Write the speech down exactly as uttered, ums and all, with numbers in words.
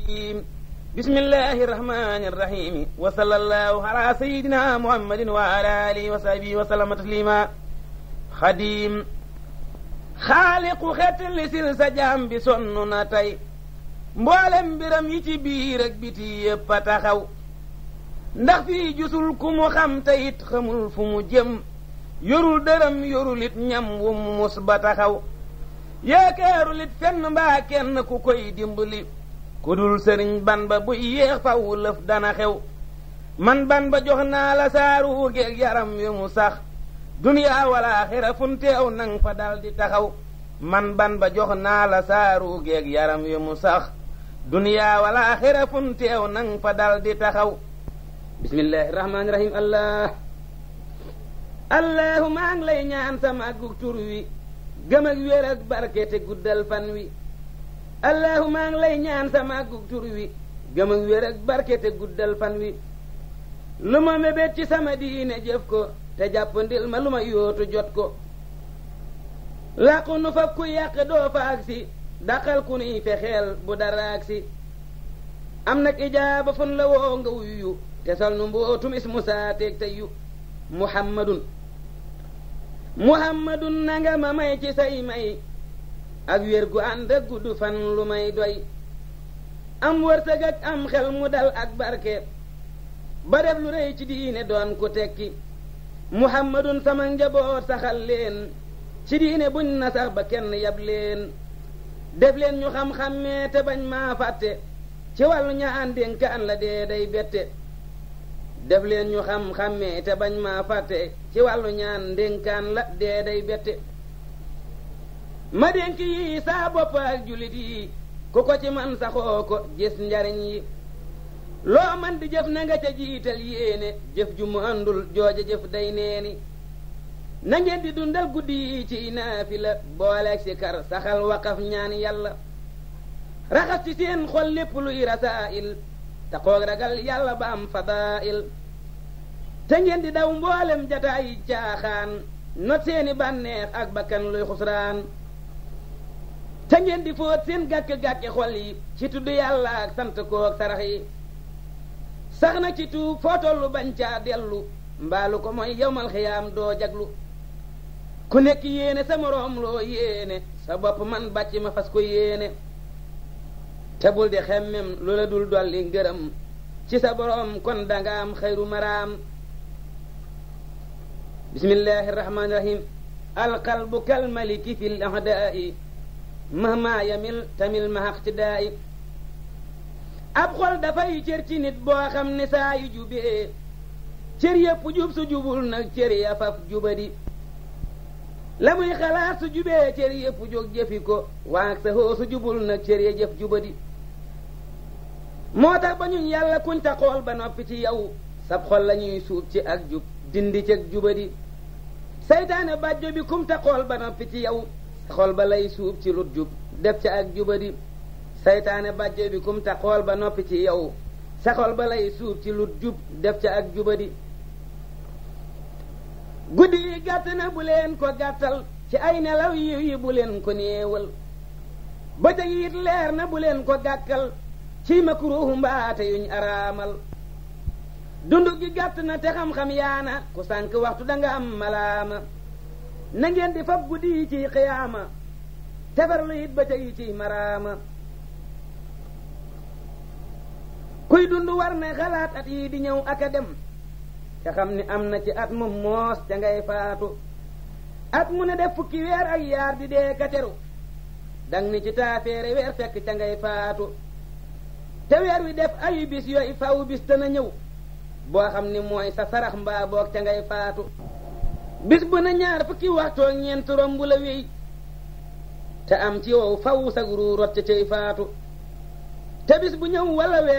bismillahi rahmani rahimi wa sallallahu ala sayidina muhammadin wa ala alihi wa sahbihi wa sallama taslima xadim xaaliqu xeet li sil sa jaam bi sonn na tey mboolem mbiram yi ci biir ak biti yépp a taxaw ndax fii jusul ku mu xam te it xamul fu mu jëm yorul dërëm yorul it ñam wu mu mus ba taxaw yaakaarul it fenn mbaa kenn ku koy dimbali ku dul sëriñ ban ba buy yéex faw lëf dana xew man ban ba jox naa la saaru geeg yaram wi mu sax duniyaa wala xira funteew nang fa dal di taxaw man ban ba jox naa la saaru geeg yaram wi mu sax duniyaa wala xira funteew nang fa dal di taxaw bismillahi rahmaani rahim allah allahu maa ngi lay ñaan sama àggug tur wi gëm ak wér ak barke te guddal fan wi allahu maa ngi lay ñaan sama àggug tur wi gëm ak wér ak barke te guddal fan wi lu ma mébét ci sama diine jëf ko te jàppandil ma lu ma yóotu jot ko làqu nu fa ku yàq doo fa agsi daqal ku nuy fexeel bu dara agsi am nag ijaaba fun la woo nga wuyu te sol nu mbootum ismu saa teeg te yu muhammadun muhammadun nanga ma may ci say may ak wér gu ànd ak gudd fan lu may doy am wërsëg ak am xel mu dal ak barke ba def lu rëy ci diine doon ku tekki muhammadun sama njaboot saxal leen ci diine buñ na sax ba kenn yab leen def leen ñu xam-xammee te bañ maa fàtte ci wàllu ñaan dénkaan la dee day bette def leen ñu xam-xammee te bañ maa fàtte ci wàllu ñaan dénkaan la dee day bette ma dénk yi saa bopp ak jullit yi ku ko ci man saxoo ko gis njariñ yi loo man di jëf na nga ca jiital yéene jëf ju mu àndul jooja jëf day neeni na ngeen di dundal guddi yi ci naafila booleeg si kar saxal waqaf ñaan yàlla raxas ci seen xol lépp luy rasaa'il te xoog ragal yàlla ba am fadaa'il te ngeen di daw mboolem jataayi caaxaan not seeni bànneex ak bakkan luy xusraan te ngeen di fóot seen gàkk-gàkki xol yi ci tudd yàlla ak sant koog sarax yi sax na ci tuub foo tollu bañ caa dellu mbaalu ko mooy yowmal xiyaam doo jaglu ku nekk yéene sa moroom loo yéene sa bopp man bàcc ma fas ko yéene te bul di xemmem lu la dul dolli ngërëm ci sa boroom kon danga am xayru maraam bismillahi rahmaani rahim alqalbu kal maliki fil ahdaa'i mahma yamil tamil ma iqtidaa'i ab xol dafay cër ci nit boo xam ne saa yu jubee cër yépp jub su jubul nag cër ya faf jubadi la muy xalaat su jubee cër yépp jóg jëfi ko waag sa hoo su jubul nag cër ya jëf jubadi moo tax ba ñun yàlla kuñ ta xool ba noppi ci yow sab xol la ñuy suub ci ak jub dindi cëg jubadi saytaane bàjjo bi kum ta xool ba noppi ci yow sa xol ba lay suub ci lut jub def ca ak jubadi saytaane bàjjo bi kum ta xool ba noppi ci yow sa xol ba lay suub ci lut jub def ca ak jubadi guddi yi gàtt na bu leen ko gàttal ci ay nelaw yiw yi bu leen ko néewal bëccëg yi it leer na bu leen ko gàkkal ci makruuhu mbaate yuñ araamal dundu gi gàtt na te xam-xam yaana ku sànk waxtu danga am malaama na ngeen di fab guddi yi ciy xiyaama tefarlu it bëccëg yi ciy maraama kuy dund war na xalaat at yi di ñëw ak a dem te xam ni am na ci at mu moos ca ngay faatu at mu ne def fukki weer ak yaar di dee kateru dang ni ci taafeere weer fekk ca ngay faatu te weer wi def ayu bis yooyu faw bis dana ñëw boo xam ni mooy sa sarax mbaa boog ca ngay faatu bis bu na ñaar fukki waxtoo ñeent romb la wéy te am ci wow faw sag ruu rot ca cay faatu te bis bu ñëw wala weer